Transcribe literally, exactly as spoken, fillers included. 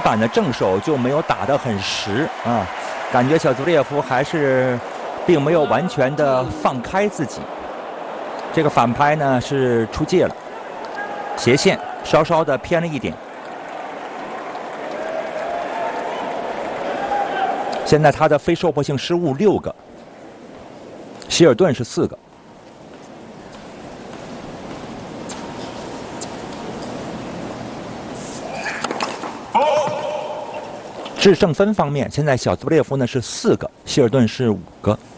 板的正手就没有打得很实啊，感觉小兹列夫还是并没有完全的放开自己。这个反拍呢是出界了，斜线稍稍的偏了一点。现在他的非受迫性失误六个，希尔顿是四个。制胜分方面，现在小兹列夫呢是四个，希尔顿是五个。